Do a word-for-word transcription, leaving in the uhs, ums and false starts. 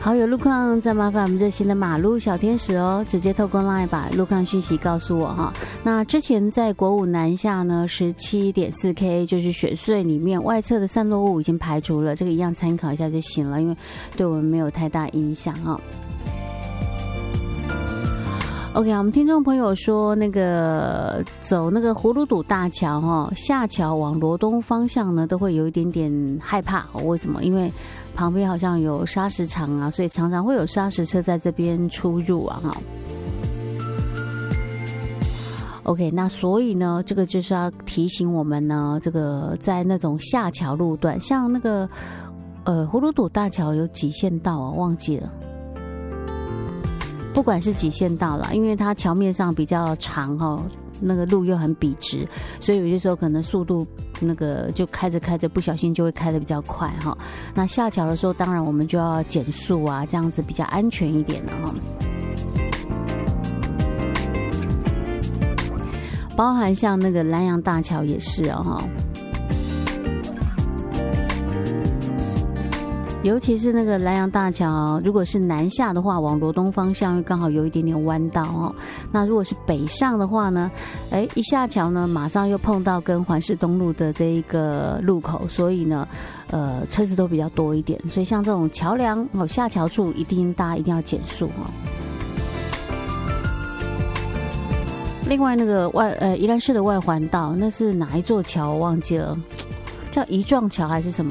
好，有路况再麻烦我们热心的马路小天使哦，直接透过 LINE 把路况讯息告诉我哈。那之前在国五南下呢 十七点四 K 就是雪隧里面外侧的散落物已经排除了，这个一样参考一下就行了，因为对我们没有太大影响啊。OK， 我们听众朋友说，那个走那个葫芦堵大桥哈，下桥往罗东方向呢，都会有一点点害怕。为什么？因为旁边好像有砂石场啊，所以常常会有砂石车在这边出入啊哈。OK， 那所以呢，这个就是要提醒我们呢，这个在那种下桥路段，像那个呃葫芦堵大桥有几线道啊，忘记了。不管是几线道啦，因为它桥面上比较长哦，那个路又很笔直，所以有些时候可能速度那个就开着开着不小心就会开得比较快哈。那下桥的时候，当然我们就要减速啊，这样子比较安全一点的哈。包含像那个南洋大桥也是哦哈。尤其是那个南洋大桥，如果是南下的话，往罗东方向刚好有一点点弯道哦。那如果是北上的话呢，哎，一下桥呢，马上又碰到跟环市东路的这一个路口，所以呢，呃，车子都比较多一点。所以像这种桥梁哦，下桥处一定大家一定要减速哦。另外那个外呃宜兰市的外环道，那是哪一座桥我忘记了，叫一撞桥还是什么？